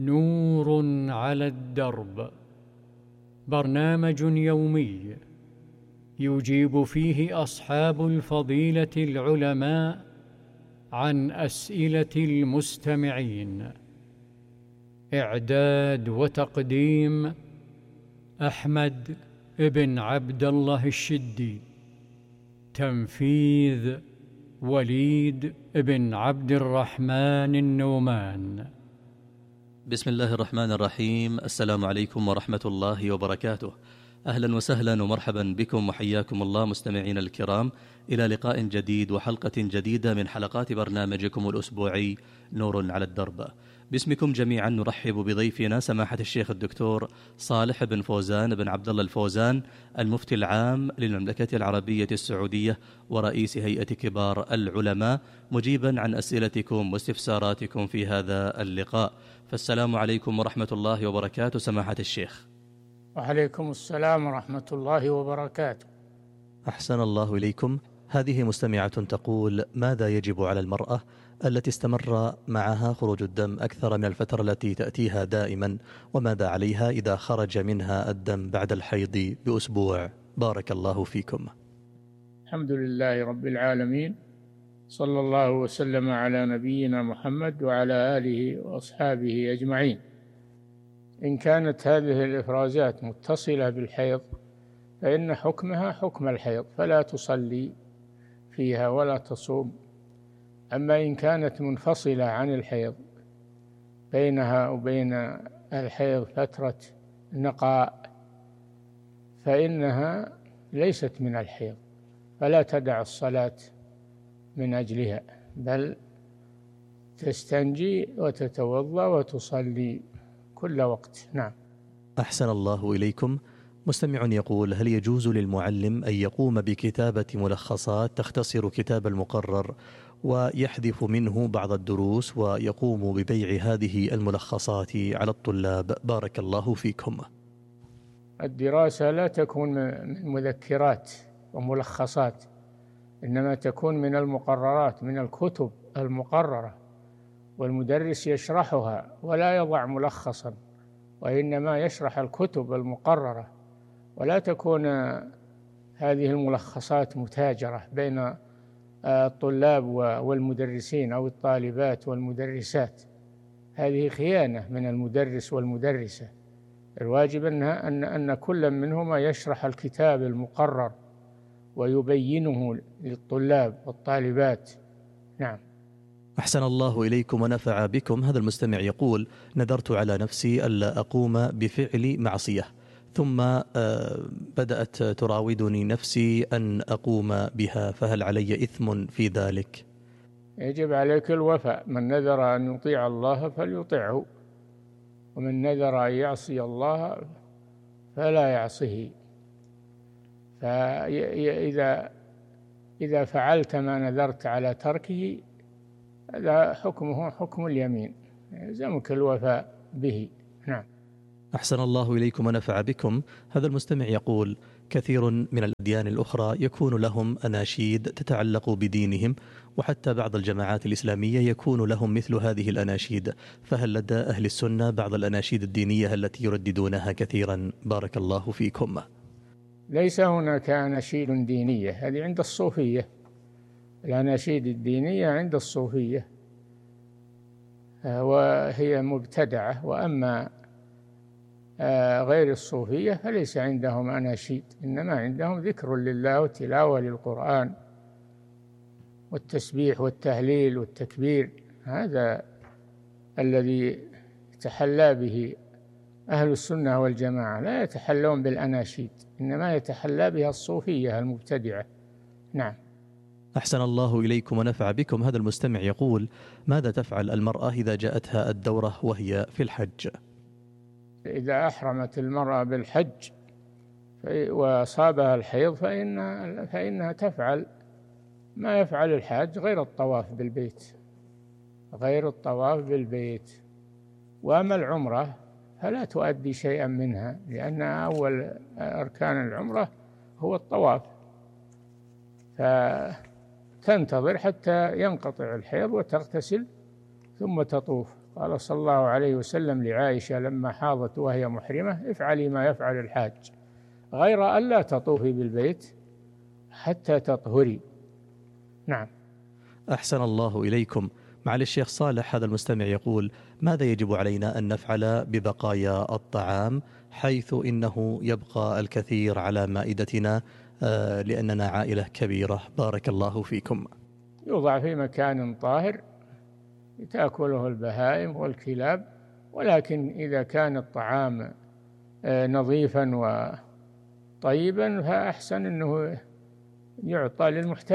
نور على الدرب، برنامج يومي يجيب فيه أصحاب الفضيلة العلماء عن أسئلة المستمعين. إعداد وتقديم أحمد بن عبد الله الشدي. تنفيذ وليد بن عبد الرحمن النومان. بسم الله الرحمن الرحيم. السلام عليكم ورحمة الله وبركاته. أهلا وسهلا ومرحبا بكم وحياكم الله مستمعين الكرام إلى لقاء جديد وحلقة جديدة من حلقات برنامجكم الأسبوعي نور على الدرب. باسمكم جميعا نرحب بضيفنا سماحة الشيخ الدكتور صالح بن فوزان بن عبد الله الفوزان، المفتي العام للمملكة العربية السعودية ورئيس هيئة كبار العلماء، مجيبا عن أسئلتكم واستفساراتكم في هذا اللقاء. فالسلام عليكم ورحمة الله وبركاته سماحة الشيخ. وعليكم السلام ورحمة الله وبركاته. أحسن الله إليكم. هذه مستمعة تقول: ماذا يجب على المرأة التي استمر معها خروج الدم أكثر من الفترة التي تأتيها دائما، وماذا عليها إذا خرج منها الدم بعد الحيض بأسبوع؟ بارك الله فيكم. الحمد لله رب العالمين، صلى الله وسلم على نبينا محمد وعلى آله وأصحابه أجمعين. إن كانت هذه الإفرازات متصلة بالحيض فإن حكمها حكم الحيض، فلا تصلي فيها ولا تصوم. أما إن كانت منفصلة عن الحيض، بينها وبين الحيض فترة نقاء، فإنها ليست من الحيض، فلا تدع الصلاة من أجلها، بل تستنجي وتتوضأ وتصلي كل وقت. نعم. أحسن الله إليكم. مستمع يقول: هل يجوز للمعلم أن يقوم بكتابة ملخصات تختصر كتاب المقرر ويحذف منه بعض الدروس ويقوم ببيع هذه الملخصات على الطلاب؟ بارك الله فيكم. الدراسة لا تكون من مذكرات وملخصات، إنما تكون من المقررات، من الكتب المقررة، والمدرس يشرحها ولا يضع ملخصا، وإنما يشرح الكتب المقررة، ولا تكون هذه الملخصات متاجرة بين الطلاب والمدرسين أو الطالبات والمدرسات. هذه خيانة من المدرس والمدرسة. الواجب أن كل منهما يشرح الكتاب المقرر ويبينه للطلاب والطالبات. نعم. أحسن الله إليكم ونفع بكم. هذا المستمع يقول: نذرت على نفسي ألا أقوم بفعل معصية، ثم بدأت تراودني نفسي أن أقوم بها، فهل علي إثم في ذلك؟ يجب عليك الوفاء. من نذر أن يطيع الله فليطيعه، ومن نذر أن يعصي الله فلا يعصه. فإذا فعلت ما نذرت على تركه، هذا حكمه حكم اليمين، يلزمك الوفاء به. نعم. أحسن الله إليكم ونفع بكم. هذا المستمع يقول: كثير من الأديان الأخرى يكون لهم أناشيد تتعلق بدينهم، وحتى بعض الجماعات الإسلامية يكون لهم مثل هذه الأناشيد، فهل لدى أهل السنة بعض الأناشيد الدينية التي يرددونها كثيرا؟ بارك الله فيكم. ليس هناك أناشيد دينية، هذه عند الصوفية. الأناشيد الدينية عند الصوفية وهي مبتدعة، وأما غير الصوفية فليس عندهم أناشيد، إنما عندهم ذكر لله وتلاوة للقرآن والتسبيح والتهليل والتكبير. هذا الذي يتحلى به أهل السنة والجماعة، لا يتحلون بالأناشيد، إنما يتحلى بها الصوفية المبتدعة. نعم. أحسن الله إليكم ونفع بكم. هذا المستمع يقول: ماذا تفعل المرأة إذا جاءتها الدورة وهي في الحج؟ إذا أحرمت المرأة بالحج وأصابها الحيض فإنها تفعل ما يفعل الحاج، غير الطواف بالبيت. وأما العمرة فلا تؤدي شيئا منها، لأن أول أركان العمرة هو الطواف، فتنتظر حتى ينقطع الحيض وتغتسل ثم تطوف. قال صلى الله عليه وسلم لعائشة لما حاضت وهي محرمة: افعلي ما يفعل الحاج غير أن لا تطوفي بالبيت حتى تطهري. نعم. أحسن الله إليكم. معالي الشيخ صالح، هذا المستمع يقول: ماذا يجب علينا أن نفعل ببقايا الطعام حيث إنه يبقى الكثير على مائدتنا لأننا عائلة كبيرة؟ بارك الله فيكم. يوضع في مكان طاهر تأكله البهائم والكلاب، ولكن إذا كان الطعام نظيفا وطيبا فأحسن أنه يعطى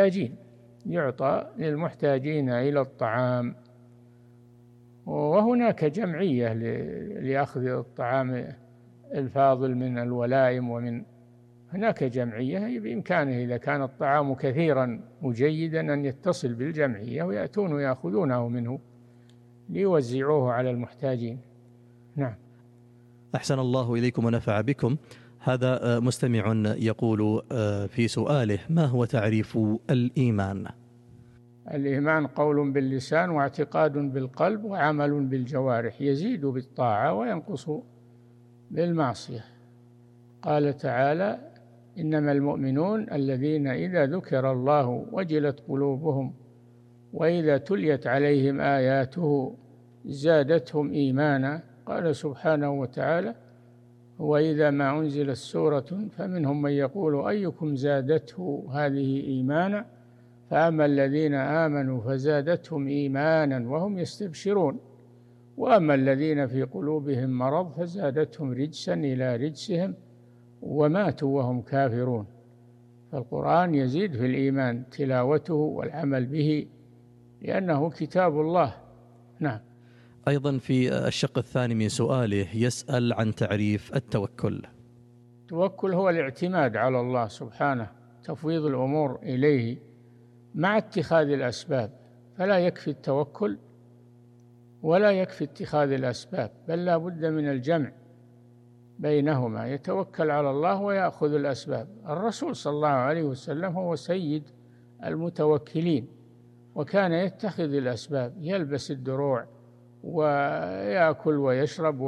للمحتاجين إلى الطعام. وهناك جمعية لأخذ الطعام الفاضل من الولائم، هناك جمعية بإمكانه إذا كان الطعام كثيرا وجيدا أن يتصل بالجمعية ويأتون ويأخذونه منه ليوزعوه على المحتاجين. نعم. أحسن الله إليكم ونفع بكم. هذا مستمع يقول في سؤاله: ما هو تعريف الإيمان؟ الإيمان قول باللسان واعتقاد بالقلب وعمل بالجوارح، يزيد بالطاعة وينقص بالمعصية. قال تعالى: إنما المؤمنون الذين إذا ذكر الله وجلت قلوبهم وإذا تليت عليهم آياته زادتهم إيمانا. قال سبحانه وتعالى: وإذا ما أنزلت سورة فمنهم من يقول أيكم زادته هذه إيمانا فأما الذين آمنوا فزادتهم إيمانا وهم يستبشرون وأما الذين في قلوبهم مرض فزادتهم رجسا إلى رجسهم وماتوا وهم كافرون. فالقرآن يزيد في الإيمان تلاوته والعمل به لأنه كتاب الله. نعم. أيضا في الشق الثاني من سؤاله يسأل عن تعريف التوكل. التوكل هو الاعتماد على الله سبحانه، تفويض الأمور إليه مع اتخاذ الأسباب، فلا يكفي التوكل ولا يكفي اتخاذ الأسباب، بل لا بد من الجمع بينهما، يتوكل على الله ويأخذ الأسباب. الرسول صلى الله عليه وسلم هو سيد المتوكلين، وكان يتخذ الأسباب، يلبس الدروع ويأكل ويشرب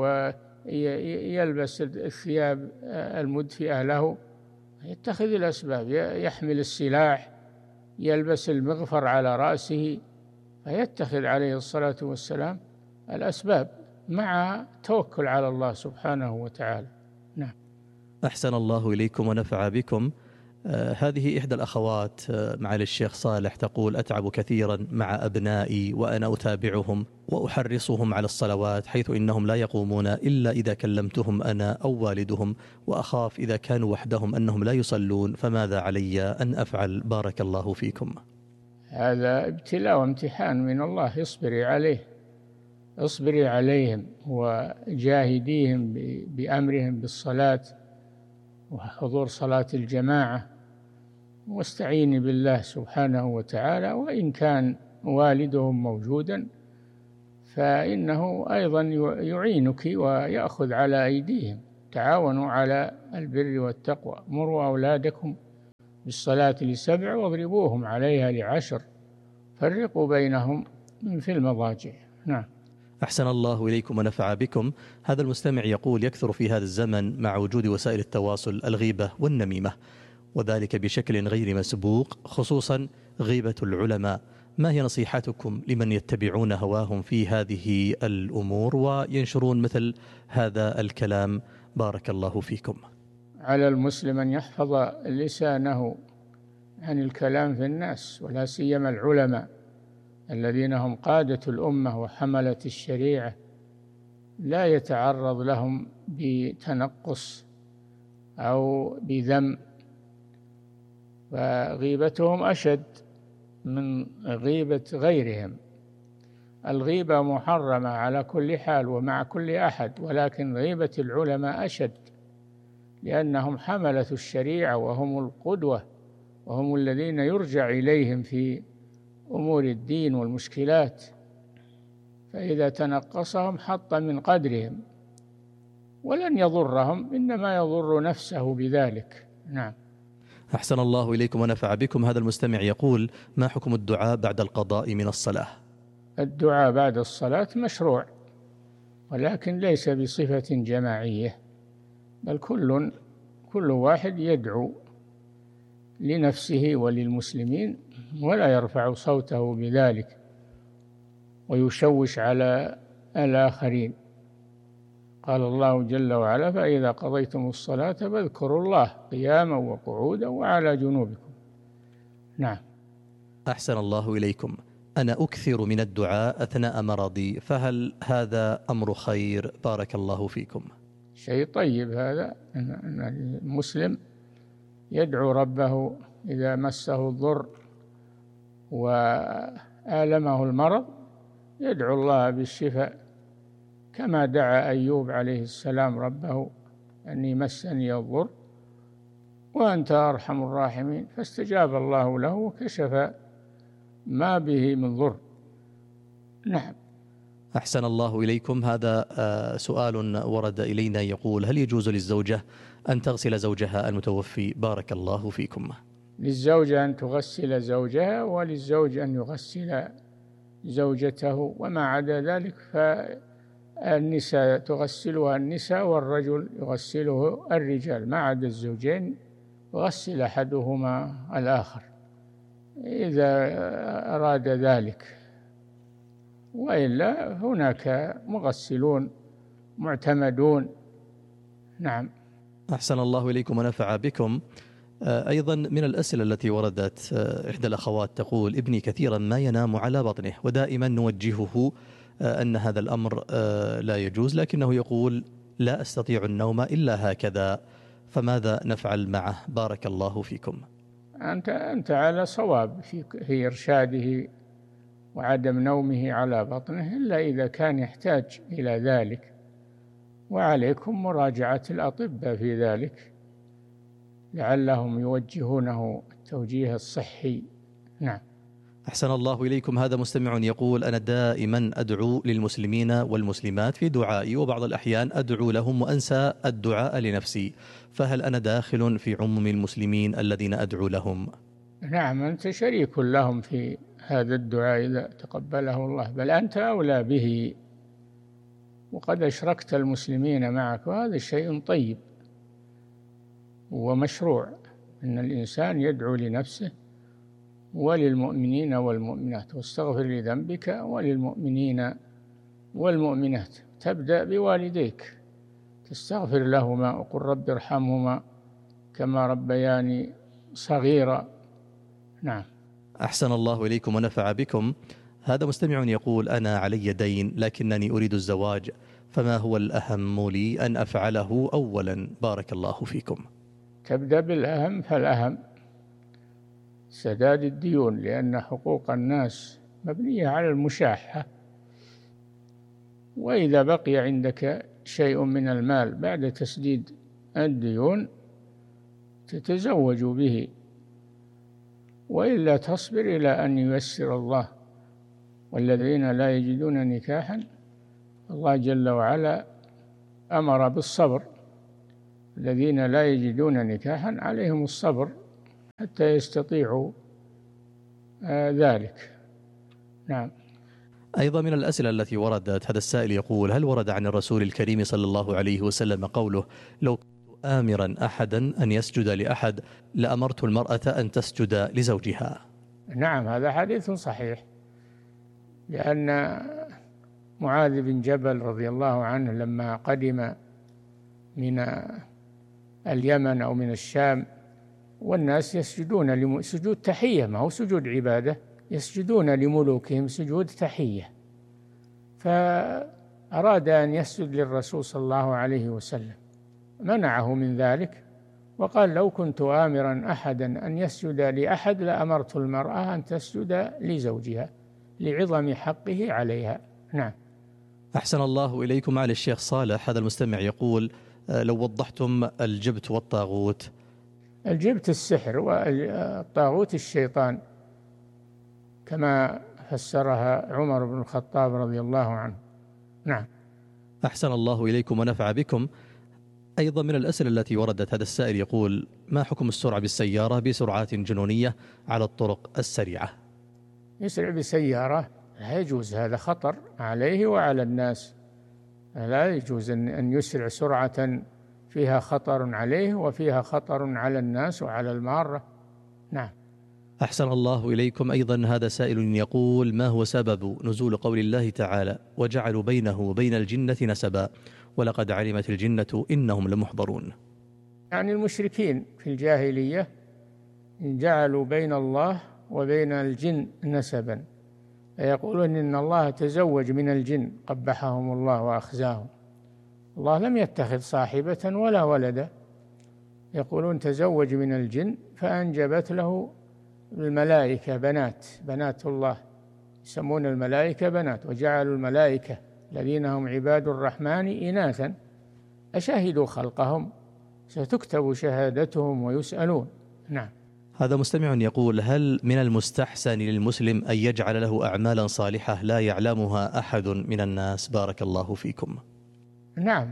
ويلبس الثياب المدفئة له، يتخذ الأسباب، يحمل السلاح، يلبس المغفر على رأسه، فيتخذ عليه الصلاة والسلام الأسباب مع توكل على الله سبحانه وتعالى. نعم. أحسن الله إليكم ونفع بكم. هذه إحدى الأخوات معالي الشيخ صالح تقول: أتعب كثيرا مع أبنائي وأنا أتابعهم وأحرصهم على الصلوات، حيث إنهم لا يقومون إلا إذا كلمتهم أنا أو والدهم، وأخاف إذا كانوا وحدهم أنهم لا يصلون، فماذا علي أن أفعل؟ بارك الله فيكم. هذا ابتلاء وامتحان من الله، اصبري عليهم وجاهديهم بأمرهم بالصلاة وحضور صلاة الجماعة، واستعيني بالله سبحانه وتعالى. وإن كان والدهم موجودا فإنه أيضا يعينك ويأخذ على أيديهم. تعاونوا على البر والتقوى، مروا أولادكم بالصلاة ل7 واضربوهم عليها ل10، فرقوا بينهم في المضاجع. نعم. أحسن الله إليكم ونفع بكم. هذا المستمع يقول: يكثر في هذا الزمن مع وجود وسائل التواصل الغيبة والنميمة، وذلك بشكل غير مسبوق، خصوصا غيبة العلماء. ما هي نصيحتكم لمن يتبعون هواهم في هذه الأمور وينشرون مثل هذا الكلام؟ بارك الله فيكم. على المسلم أن يحفظ لسانه عن الكلام في الناس، ولا سيما العلماء الذين هم قادة الأمة وحملة الشريعة، لا يتعرض لهم بتنقص أو بذم، فغيبتهم أشد من غيبة غيرهم. الغيبة محرمة على كل حال ومع كل أحد، ولكن غيبة العلماء أشد، لأنهم حملة الشريعة وهم القدوة وهم الذين يرجع إليهم في أمور الدين والمشكلات، فإذا تنقصهم حط من قدرهم ولن يضرهم، إنما يضر نفسه بذلك. نعم. أحسن الله إليكم ونفع بكم. هذا المستمع يقول: ما حكم الدعاء بعد القضاء من الصلاة؟ الدعاء بعد الصلاة مشروع، ولكن ليس بصفة جماعية، بل كل واحد يدعو لنفسه وللمسلمين ولا يرفع صوته بذلك ويشوش على الآخرين. قال الله جل وعلا: فإذا قضيتم الصلاة فاذكروا الله قياما وقعودا وعلى جنوبكم. نعم. أحسن الله إليكم. أنا أكثر من الدعاء أثناء مرضي، فهل هذا أمر خير؟ بارك الله فيكم. شيء طيب هذا، أن المسلم يدعو ربه إذا مسه الضر وآلمه المرض، يدعو الله بالشفاء، كما دعا أيوب عليه السلام ربه: أني مسني الضر وأنت أرحم الراحمين، فاستجاب الله له وكشف ما به من ضر. نعم. أحسن الله إليكم. هذا سؤال ورد إلينا يقول: هل يجوز للزوجة أن تغسل زوجها المتوفي؟ بارك الله فيكم. للزوجة أن تغسل زوجها، وللزوج أن يغسل زوجته، وما عدا ذلك فالنساء تغسلها النساء والرجل يغسله الرجال، ما عدا الزوجين يغسل أحدهما الآخر إذا أراد ذلك، وإلا هناك مغسلون معتمدون. نعم. أحسن الله إليكم ونفع بكم. أيضا من الأسئلة التي وردت، إحدى الأخوات تقول: ابني كثيرا ما ينام على بطنه، ودائما نوجهه أن هذا الأمر لا يجوز، لكنه يقول: لا أستطيع النوم إلا هكذا، فماذا نفعل معه؟ بارك الله فيكم. أنت على صواب في إرشاده وعدم نومه على بطنه، إلا إذا كان يحتاج إلى ذلك، وعليكم مراجعة الأطباء في ذلك لعلهم يوجهونه التوجيه الصحي. نعم. أحسن الله إليكم. هذا مستمع يقول: أنا دائما أدعو للمسلمين والمسلمات في دعائي، وبعض الأحيان أدعو لهم وأنسى الدعاء لنفسي، فهل أنا داخل في عموم المسلمين الذين أدعو لهم؟ نعم، أنت شريك لهم في هذا الدعاء إذا تقبله الله، بل أنت أولى به، وقد أشركت المسلمين معك، وهذا شيء طيب ومشروع، أن الإنسان يدعو لنفسه وللمؤمنين والمؤمنات: واستغفر لذنبك وللمؤمنين والمؤمنات. تبدأ بوالديك، تستغفر لهما وقل رب ارحمهما كما ربياني صغيرا. نعم. أحسن الله إليكم ونفع بكم. هذا مستمع يقول: أنا علي دين لكنني أريد الزواج، فما هو الأهم لي أن أفعله أولا؟ بارك الله فيكم. تبدأ بالأهم فالأهم سداد الديون، لأن حقوق الناس مبنية على المشاحة، وإذا بقي عندك شيء من المال بعد تسديد الديون تتزوج به، وإلا تصبر إلى أن ييسر الله. والذين لا يجدون نكاحا، الله جل وعلا أمر بالصبر، الذين لا يجدون نكاحا عليهم الصبر حتى يستطيعوا ذلك. نعم. أيضا من الأسئلة التي وردت، هذا السائل يقول: هل ورد عن الرسول الكريم صلى الله عليه وسلم قوله: لو كنت آمرا أحدا أن يسجد لأحد لأمرت المرأة أن تسجد لزوجها؟ نعم، هذا حديث صحيح، لأن معاذ بن جبل رضي الله عنه لما قدم من اليمن أو من الشام والناس يسجدون سجود تحية، ما هو سجود عبادة، يسجدون لملوكهم سجود تحية، فأراد أن يسجد للرسول صلى الله عليه وسلم، منعه من ذلك وقال: لو كنت آمرا أحدا أن يسجد لأحد لأمرت المرأة أن تسجد لزوجها لعظم حقه عليها. نعم. أحسن الله إليكم. على الشيخ صالح، هذا المستمع يقول: لو وضحتم الجبت والطاغوت. الجبت السحر، والطاغوت الشيطان، كما فسرها عمر بن الخطاب رضي الله عنه. نعم. أحسن الله إليكم ونفع بكم. أيضا من الأسئلة التي وردت، هذا السائل يقول: ما حكم السرعة بالسيارة بسرعات جنونية على الطرق السريعة؟ يسرع بسيارة لا يجوز، هذا خطر عليه وعلى الناس، لا يجوز أن يسرع سرعة فيها خطر عليه وفيها خطر على الناس وعلى المارة. نعم. أحسن الله إليكم. أيضا هذا سائل يقول: ما هو سبب نزول قول الله تعالى: وجعلوا بينه وبين الجنة نسبا ولقد علمت الجنة إنهم لمحضرون؟ يعني المشركين في الجاهلية جعلوا بين الله وبين الجن نسبا، يقولون إن الله تزوج من الجن قبحهم الله وأخزاهم. الله لم يتخذ صاحبة ولا ولدا، يقولون تزوج من الجن فأنجبت له الملائكة بنات الله، يسمون الملائكة بنات، وجعلوا الملائكة الذين هم عباد الرحمن إناثا أشهدوا خلقهم، ستكتب شهادتهم ويسألون. نعم. هذا مستمع يقول: هل من المستحسن للمسلم أن يجعل له أعمالا صالحة لا يعلمها أحد من الناس؟ بارك الله فيكم. نعم،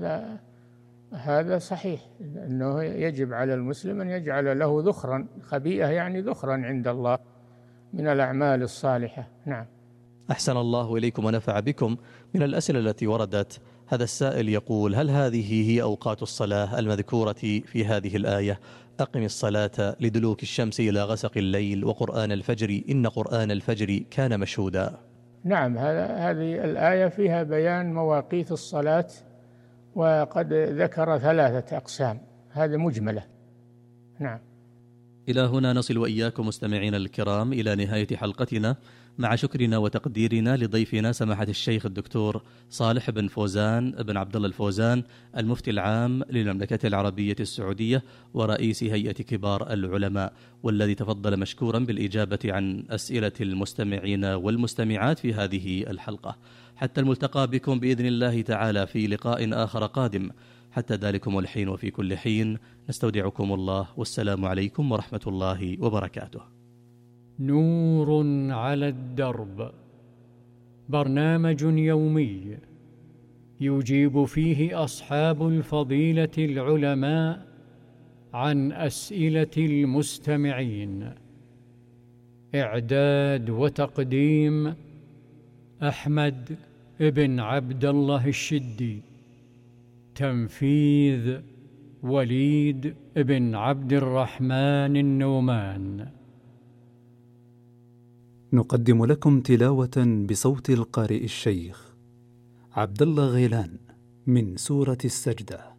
هذا صحيح، أنه يجب على المسلم أن يجعل له ذخرا، خبيئة يعني ذخرا عند الله من الأعمال الصالحة. نعم. أحسن الله إليكم ونفع بكم. من الأسئلة التي وردت، هذا السائل يقول: هل هذه هي أوقات الصلاة المذكورة في هذه الآية: أقم الصلاة لدلوك الشمس إلى غسق الليل وقرآن الفجر إن قرآن الفجر كان مشهودا؟ نعم، هذه الآية فيها بيان مواقيت الصلاة، وقد ذكر 3 أقسام، هذه مجملة. نعم. إلى هنا نصل وإياكم مستمعينا الكرام إلى نهاية حلقتنا، مع شكرنا وتقديرنا لضيفنا سماحة الشيخ الدكتور صالح بن فوزان بن عبد الله الفوزان، المفتي العام للمملكة العربية السعودية ورئيس هيئة كبار العلماء، والذي تفضل مشكورا بالإجابة عن أسئلة المستمعين والمستمعات في هذه الحلقة. حتى الملتقى بكم بإذن الله تعالى في لقاء آخر قادم. حتى ذلكم الحين وفي كل حين نستودعكم الله، والسلام عليكم ورحمة الله وبركاته. نور على الدرب، برنامج يومي يجيب فيه أصحاب الفضيلة العلماء عن أسئلة المستمعين. إعداد وتقديم أحمد بن عبد الله الشدي. تنفيذ وليد بن عبد الرحمن النومان. نقدم لكم تلاوة بصوت القارئ الشيخ عبد الله غيلان من سورة السجدة.